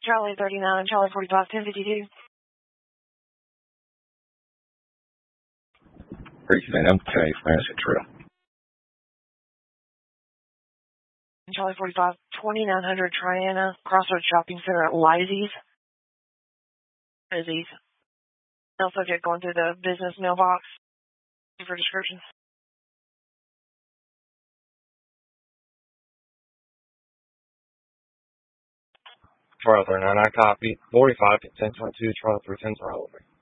Charlie 39, Charlie 45, 1052. Okay, Francis Trail. Charlie 45, 2900 Triana, Crossroads Shopping Center at Lizzie's. Lizzie's. Mail subject going through the business mailbox for descriptions. Charlie 39, I copy. 45, 1022, Charlie 310, over.